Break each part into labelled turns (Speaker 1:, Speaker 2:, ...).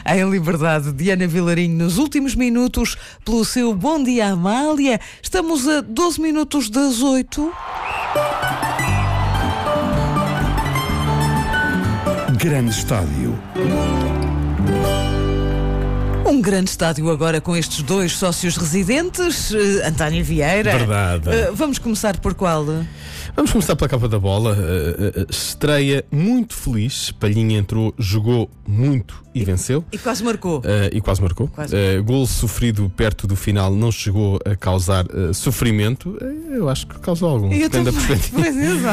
Speaker 1: em Liberdade. Diana Vilarinho, nos últimos minutos, pelo seu Bom Dia Amália. Estamos a 12 minutos das 8.
Speaker 2: Grande Estádio.
Speaker 1: Um grande estádio agora com estes dois sócios residentes, António Vieira.
Speaker 2: Verdade.
Speaker 1: Vamos começar por qual?
Speaker 2: Vamos começar pela capa da bola. Estreia muito feliz. Palhinha entrou, jogou muito e venceu.
Speaker 1: E quase marcou.
Speaker 2: Golo sofrido perto do final não chegou a causar sofrimento. Eu acho que causou algum. Depende da perspectiva.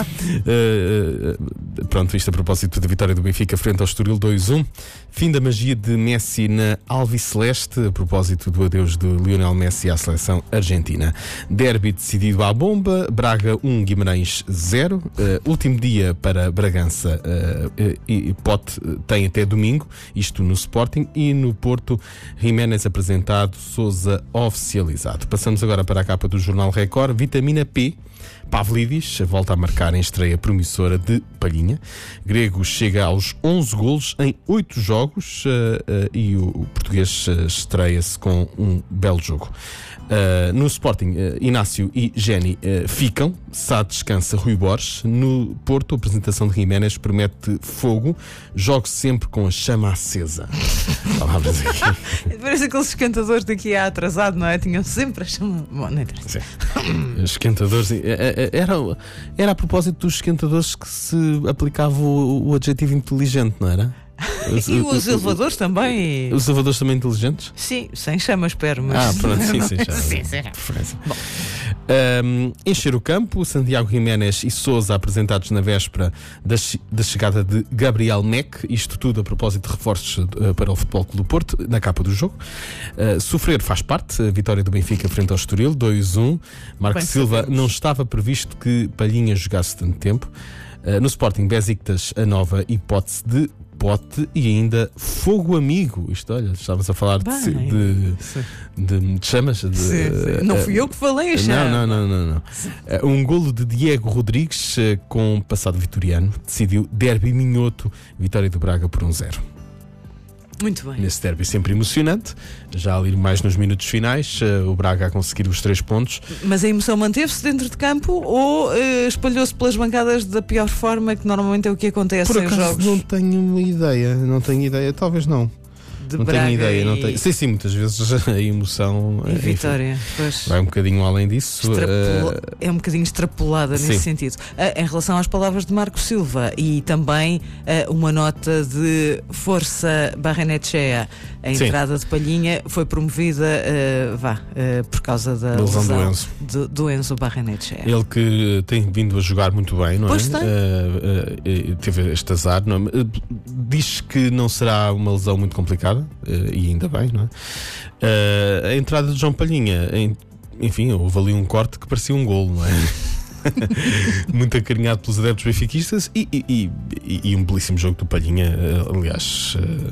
Speaker 2: Pronto, isto a propósito da vitória do Benfica frente ao Estoril 2-1. Fim da magia de Messi na Alviceleste, a propósito do adeus de Lionel Messi à seleção argentina. Derby decidido à bomba. Braga 1, Guimarães 0. Último dia para Bragança. E Pote tem até domingo, isto no Sporting. E no Porto, Jiménez apresentado, Sousa oficializado. Passamos agora para a capa do Jornal Record. Vitamina P. Pavlidis volta a marcar em estreia promissora de Palhinha. Grego chega aos 11 golos em 8 jogos e o português estreia-se com um belo jogo. No Sporting, Inácio e Geni ficam. Sá descansa Rui Borges. No Porto, a apresentação de Jiménez promete fogo. Jogue sempre com a chama acesa. Palavras aqui.
Speaker 1: Parece aqueles esquentadores daqui a atrasado, não é? Tinham sempre a chama. Bom, não interessa.
Speaker 2: Esquentadores. Era a propósito dos esquentadores que se aplicava o adjetivo inteligente, não era?
Speaker 1: E os elevadores também.
Speaker 2: Os elevadores também inteligentes?
Speaker 1: Sim, sem chamas, espero. Mas...
Speaker 2: pronto, sim, sem chamas. Encher o campo. Santiago Jiménez e Sousa apresentados na véspera da chegada de Gabriel Meck. Isto tudo a propósito de reforços para o Futebol Clube do Porto, na capa do jogo. Sofrer faz parte. A vitória do Benfica frente ao Estoril 2-1. Marco Silva não estava previsto que Palhinha jogasse tanto tempo. No Sporting, Besiktas, a nova hipótese de Pote e ainda fogo amigo. Isto, olha, estávamos a falar de chamas.
Speaker 1: Sim. Não fui eu que falei, a chama.
Speaker 2: Não. Um golo de Diego Rodrigues com passado vitoriano decidiu derby minhoto, vitória do Braga por 1-0.
Speaker 1: Muito bem.
Speaker 2: Nesse derby sempre emocionante, já ali mais nos minutos finais, o Braga a conseguir os 3 pontos.
Speaker 1: Mas a emoção manteve-se dentro de campo ou espalhou-se pelas bancadas da pior forma, que normalmente é o que acontece
Speaker 2: Por
Speaker 1: em
Speaker 2: acaso,
Speaker 1: jogos?
Speaker 2: não tenho ideia, talvez não. Não tenho ideia. Sim, muitas vezes a emoção
Speaker 1: e vitória,
Speaker 2: vai um bocadinho além disso.
Speaker 1: É um bocadinho extrapolada nesse sentido. Em relação às palavras de Marco Silva e também uma nota de força Barrenetxea. A entrada de Palhinha foi promovida por causa da lesão do Enzo Barrenetxea.
Speaker 2: Ele que tem vindo a jogar muito bem, não é?
Speaker 1: Pois tem.
Speaker 2: Teve este azar. Não é? Diz que não será uma lesão muito complicada. E ainda bem, não é? A entrada de João Palhinha, enfim, houve ali um corte que parecia um golo, não é? Muito acarinhado pelos adeptos benfiquistas e um belíssimo jogo do Palhinha. Aliás,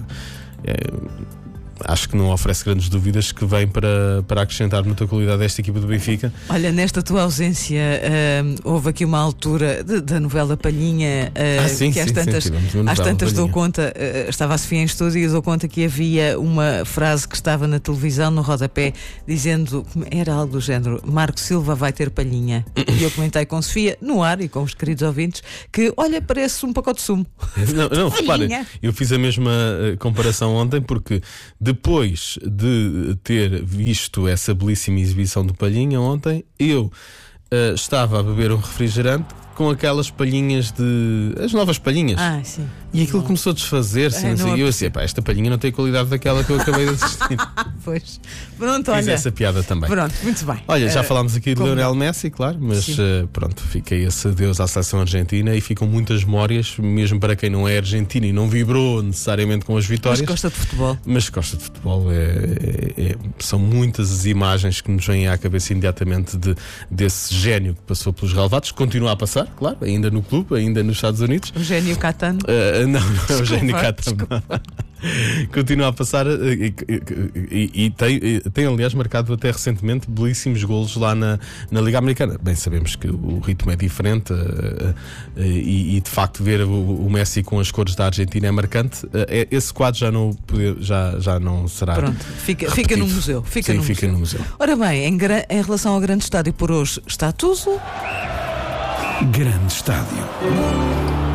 Speaker 2: acho que não oferece grandes dúvidas que vem para acrescentar muita qualidade a esta equipa do Benfica.
Speaker 1: Olha, nesta tua ausência houve aqui uma altura da novela Palhinha que às tantas dou conta, estava a Sofia em estúdio e dou conta que havia uma frase que estava na televisão no rodapé dizendo, era algo do género, Marco Silva vai ter Palhinha. E eu comentei com Sofia no ar e com os queridos ouvintes que, olha, parece um pacote de sumo.
Speaker 2: Não, reparem, eu fiz a mesma comparação ontem porque depois de ter visto essa belíssima exibição do Palhinha ontem, eu estava a beber um refrigerante com aquelas palhinhas as novas palhinhas.
Speaker 1: Sim.
Speaker 2: E aquilo começou a desfazer-se. E eu assim, esta palhinha não tem qualidade daquela que eu acabei de assistir.
Speaker 1: Pois. Pronto, olha.
Speaker 2: Fiz essa piada também.
Speaker 1: Pronto, muito bem.
Speaker 2: Olha, já falámos aqui de Lionel Messi, claro, mas pronto, fica esse adeus à seleção argentina e ficam muitas memórias, mesmo para quem não é argentino e não vibrou necessariamente com as vitórias.
Speaker 1: Mas gosta de futebol.
Speaker 2: São muitas as imagens que nos vêm à cabeça imediatamente desse gênio que passou pelos relevados, continua a passar, claro, ainda no clube, ainda nos Estados Unidos.
Speaker 1: O gênio Catano?
Speaker 2: Não é o gênio Catano. Continua a passar e tem aliás marcado até recentemente belíssimos golos lá na Liga Americana. Bem, sabemos que o ritmo é diferente e de facto ver o Messi com as cores da Argentina é marcante. Esse quadro já não será.
Speaker 1: Pronto, fica no museu. Fica no museu. Ora bem, em relação ao grande estádio por hoje está tudo.
Speaker 3: Grande estádio.